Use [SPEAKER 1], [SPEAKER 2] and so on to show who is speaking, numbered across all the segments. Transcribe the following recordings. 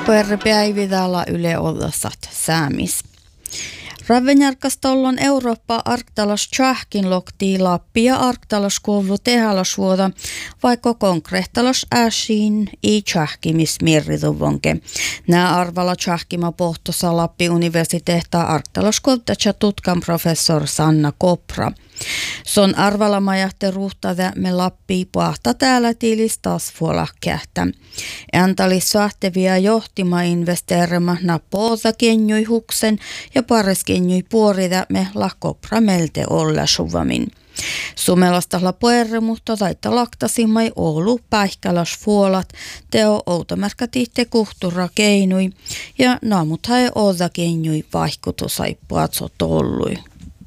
[SPEAKER 1] Päividalla Yle Ollosat säämis. Ravenjärkastollon Eurooppa arktalas tjahkin loktii Lappi ja arktalas kuuluu tehalasvuoda, vaikka konkreettalas äsiin ei tjahkimis mirrituvonke. Nää arvalla tjahkima pohtosa Lappi universiteettaa arktalas kuultatsa tutkan professor Sanna Kopra. Son arvalla majahte ruhtada me Lappi pahta täällä tiilis taas vuolahkähtä. Antali sahtevia johtima investeerima napoosa kenjui huksen ja pares kenjui puorida me la Kopra melte olla suvamin. Sumelasta la puerremuhta taita laktasimai Oulu päihkälas vuolat teo outomärkätihte kuhtura keinui ja naamuthai oza kenjui vaihkutusai puatsotollui.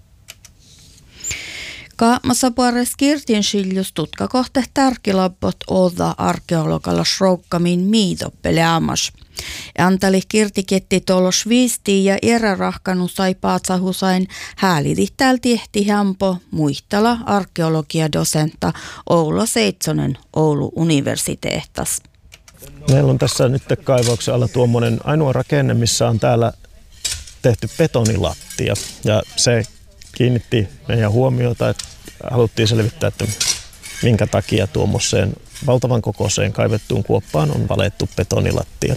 [SPEAKER 1] Kaamassa puoles kirtin siljus tutkakohte tärkilabbot olla arkeologalla sroukkamin miitoppeleamas. Antali kirtiketti tolos viistii ja erärahkanu sai paatsahusain häälidi täällä tiehti hämpo muihtala arkeologiadosentta Oula Seitsonen Oulu universiteettas.
[SPEAKER 2] Meillä on tässä nyt kaivauksen alla tuommoinen ainoa rakenne, missä on täällä tehty betonilattia ja se kiinnitti meidän huomiota, että haluttiin selvittää, että minkä takia tuommoiseen valtavan kokoiseen kaivettuun kuoppaan on valettu betonilattia.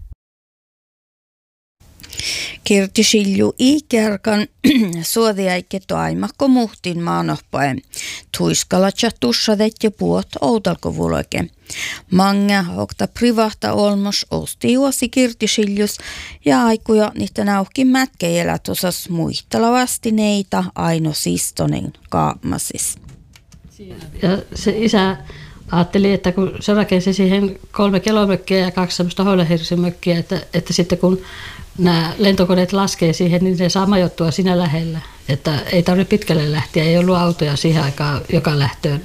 [SPEAKER 1] Kirti silju ikerkan suodiaikke toimakko muhtin maanohpaen. Tuiskalatsa tussadet ja puot outalkovuloike. Manga okta privahta olmos osti juosi kirti siljus ja aikuja niitä nauhkin mätkejelätusas muihtelavasti neitä Aino Sistonen kaamasis.
[SPEAKER 3] Ja se isä ajatteli, että kun se rakensi siihen 3 kelomökkiä ja 2 semmoista hoilehirsimökkiä, että sitten kun nämä lentokoneet laskee siihen, niin ne saa majoittua siinä lähellä. Että ei tarvitse pitkälle lähteä, ei ollut autoja siihen aikaan joka lähtöön.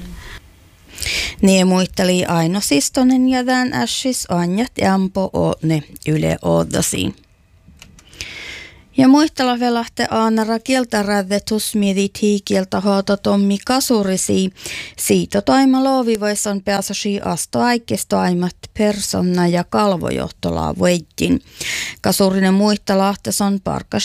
[SPEAKER 1] Niin muisteli Aino Sistonen ja tämän ässis Anjat Jampo Ootne Yle Oodasiin. Ja muistella velahte aanara kieltäräddetus miedit hiikieltä hoito Tommi Kasurisi. Siitä taima loovivoisan pääsasi astoaikkestoaimat persona ja kalvojohtolaa voittin. Kasurinen muistelahtes on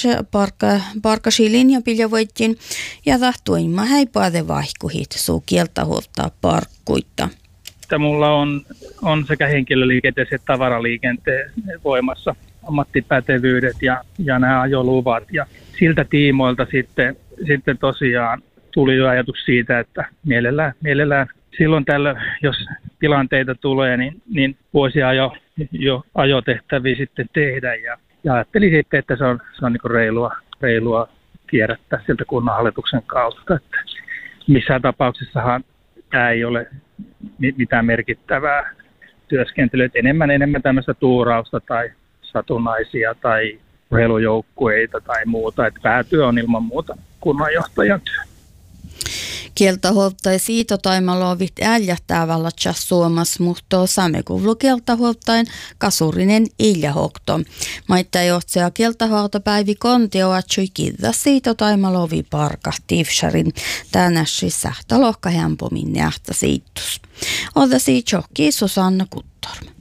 [SPEAKER 1] parkasi linjapilja voittin ja tahtuimma häipaade vaihkuhit suu kieltä huoltaa parkkuita.
[SPEAKER 4] Mulla on sekä henkilöliikenteen että tavaraliikenteen voimassa ammattipätevyydet ja nämä ajoluvat. Ja siltä tiimoilta sitten tosiaan tuli jo ajatus siitä, että mielellään silloin tällöin, jos tilanteita tulee, niin voisi jo ajotehtäviä sitten tehdä. Ja ajattelin sitten, että se on niin reilua kierrättää sieltä kunnanhallituksen kautta. Että missään tapauksessahan tämä ei ole mitään merkittävää työskentelyä, enemmän tämmöistä tuurausta tai satunnaisia tai urheilujoukkueita tai muuta, että päätyö on ilman muuta kunnanjohtajan työ.
[SPEAKER 1] Kieltähuoltai siitä taimalovit äljähtäävällä suomas, mutta samekuvlu kieltähuoltain Kasurinen iljahokto. Maittaa johtaja kieltähuoltopäivi kontio atsui kidda siitä taimalovi parka tivsarin tänäsi sähtä lohkahämpomin nähtä siittus. Odasi tjokki Susanna Kuttorm.